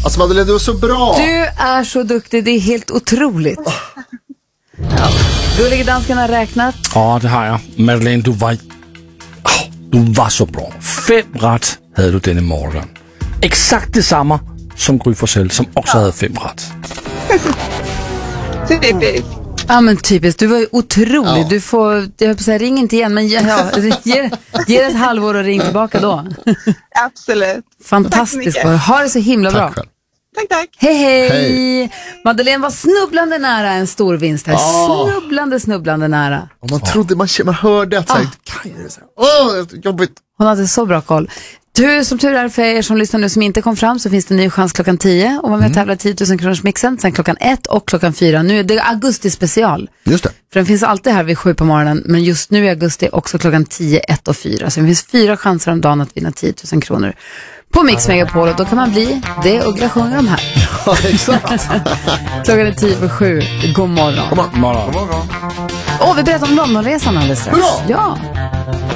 Alltså Madeleine, du är så bra. Du är så duktig, det är helt otroligt. Ja. Gullige dansken har räknat. Ja, det har jag. Madeleine, du var så bra. 5 rätt hade du denna morgon. Exakt detsamma som Gry Forssell, som också hade 5 rätt. Typiskt. Ja, men typiskt. Du var ju otrolig. Du får, jag höll på att säga, ring inte igen, men ge ett halvår och ring tillbaka då. Absolut. Fantastiskt. Ha det så himla bra. Tack. Tack. Hej. Madeleine var snubblande nära en stor vinst här. Snubblande nära. Och man trodde, man hörde att jobbigt. Hon hade så bra koll. Som tur är för er som lyssnar nu som inte kom fram, så finns det en ny chans klockan 10 och var med och tävla 10 000 kronors mixen, sen klockan 1 och klockan 4. Nu är det augusti special. Just det. För den finns alltid här vid 7 på morgonen, men just nu är augusti också klockan 10, 1 och 4. Så det finns 4 chanser om dagen att vinna 10 000 kronor på Mix Megapol, och då kan man bli det Uggla sjunger om här. Ja, exakt. Klockan är 10:07. God morgon. God morgon. Vi berättar om Londonresan alldeles strax. Bra. Ja.